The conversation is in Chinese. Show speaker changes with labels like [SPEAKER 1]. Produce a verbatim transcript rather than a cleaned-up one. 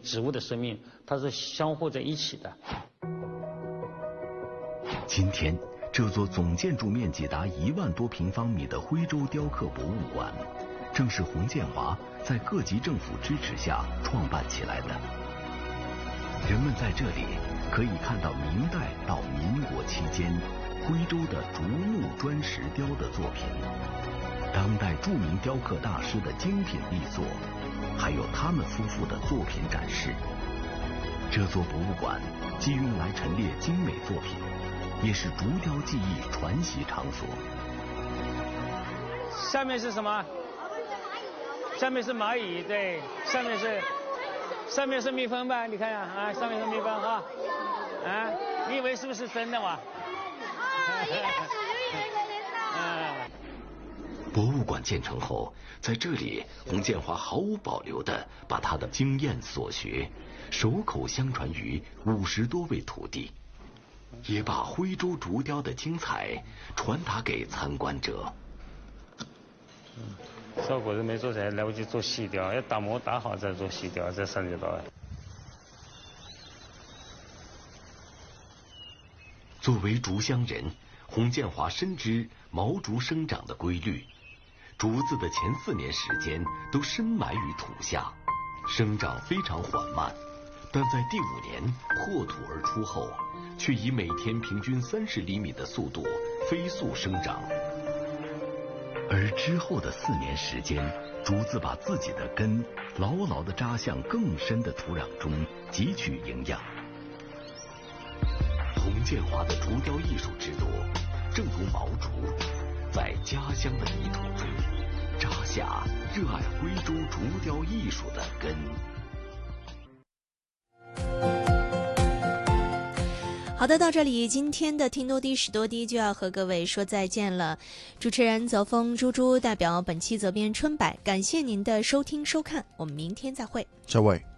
[SPEAKER 1] 植物的生命，它是相互在一起的。
[SPEAKER 2] 今天，这座总建筑面积达一万多平方米的徽州雕刻博物馆，正是洪建华在各级政府支持下创办起来的。人们在这里可以看到明代到民国期间徽州的竹木砖石雕的作品，当代著名雕刻大师的精品力作，还有他们夫妇的作品展示。这座博物馆既用来陈列精美作品，也是竹雕技艺传习场所。
[SPEAKER 1] 下面是什么？下面是蚂蚁，对，上面是上面是蜜蜂吧？你看呀，啊，上面是蜜蜂哈，啊，你以为是不是真的哇？啊，一开始以为真
[SPEAKER 2] 的。博物馆建成后，在这里，洪建华毫无保留地把他的经验所学，手口相传于五十多位徒弟。也把徽州竹雕的精彩传达给参观者。
[SPEAKER 1] 嗯，效果是没做起来，来不及做细雕，要打磨打好再做细雕，再上去刀。
[SPEAKER 2] 作为竹乡人，洪建华深知毛竹生长的规律，竹子的前四年时间都深埋于土下，生长非常缓慢，但在第五年破土而出后，却以每天平均三十厘米的速度飞速生长。而之后的四年时间，竹子把自己的根牢牢地扎向更深的土壤中，汲取营养。洪建华的竹雕艺术之路，正如毛竹，在家乡的泥土中扎下热爱徽州竹雕艺术的根。
[SPEAKER 3] 好的，到这里今天的听多低识多低就要和各位说再见了。主持人泽峰、猪猪代表本期责编春柏，感谢您的收听收看，我们明天再会。
[SPEAKER 4] 再会。